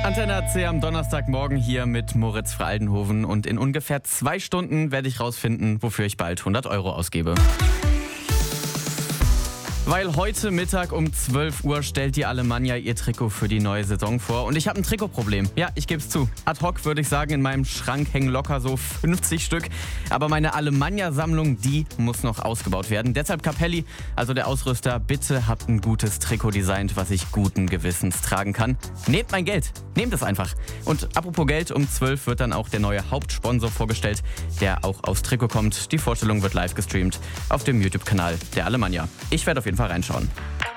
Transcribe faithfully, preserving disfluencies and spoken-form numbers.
Antenne A C am Donnerstagmorgen hier mit Moritz Fraldenhoven und in ungefähr zwei Stunden werde ich rausfinden, wofür ich bald hundert Euro ausgebe. Weil heute Mittag um zwölf Uhr stellt die Alemannia ihr Trikot für die neue Saison vor. Und ich habe ein Trikotproblem. Ja, ich gebe es zu. Ad hoc würde ich sagen, in meinem Schrank hängen locker so fünfzig Stück. Aber meine Alemannia-Sammlung, die muss noch ausgebaut werden. Deshalb Capelli, also der Ausrüster, bitte habt ein gutes Trikot designt, was ich guten Gewissens tragen kann. Nehmt mein Geld. Nehmt es einfach. Und apropos Geld, um zwölf wird dann auch der neue Hauptsponsor vorgestellt, der auch aufs Trikot kommt. Die Vorstellung wird live gestreamt auf dem YouTube-Kanal der Alemannia. Ich werde auf jeden Fall reinschauen.